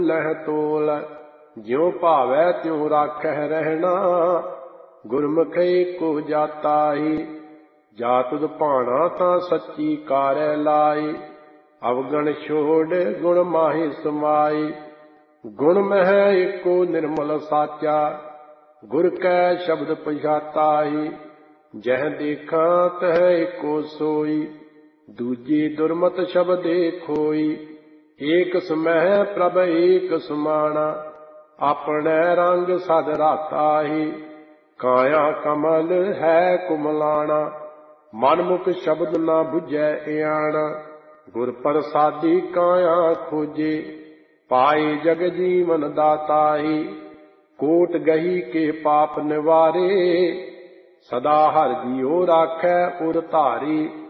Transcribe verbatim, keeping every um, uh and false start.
ਲਹਿ ਤੋਲ। ਜਿਉ ਭਾਵੈ ਤਿਉ ਰਾਖਹਿ ਰਹਿਣਾ, ਗੁਰਮੁਖਿ ਕੋ ਜਾਤਾਈ। ਜਾ ਤੁਧ ਭਾਣਾ ਤਾਂ ਸੱਚੀ ਕਾਰੈ ਲਾਈ, ਅਵਗਣ ਛੋੜ ਗੁਣ ਮਾਹਿ ਸਮਾਈ। ਗੁਣ ਮਹਿ ਏਕੋ ਨਿਰਮਲ ਸਾਚਾ, ਗੁਰ ਕੈ ਸ਼ਬਦ ਪਛਾਤਾਈ। ਜਹ ਦੇਖਾਂ ਤਹ ਏਕੋ ਸੋਈ, ਦੂਜੀ ਦੁਰਮਤ ਸ਼ਬਦੇ ਖੋਈ। ਏਕ ਸਮਹਿ ਪ੍ਰਭ ਏਕ ਸਮਾਣਾ, ਆਪਣੇ ਰੰਗ ਸਦ ਰਾਤਾਹੀ। ਕਾਇਆ ਕਮਲ ਹੈ ਕੁਮਲਾਣਾ, ਮਨ ਮੁਖ ਸ਼ਬਦ ਨਾ ਬੁਝੈ ਇਆਣਾ। ਗੁਰ ਪ੍ਰਸਾਦੀ ਕਾਇਆ ਖੋਜੇ, ਪਾਏ ਜਗ ਜੀਵਨ ਦਾਤਾਹੀ। ਕੋਟ ਗਹੀ ਕੇ ਪਾਪ ਨਿਵਾਰੇ, ਸਦਾ ਹਰਿ ਜੀਉ ਰਾਖੈ ਉਰ ਧਾਰੀ।